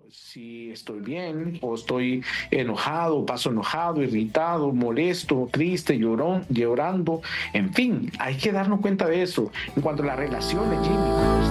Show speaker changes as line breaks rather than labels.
si estoy bien o estoy enojado, paso enojado, irritado, molesto, triste, llorando, en fin, hay que darnos cuenta de eso. En cuanto a las relaciones, Jimmy,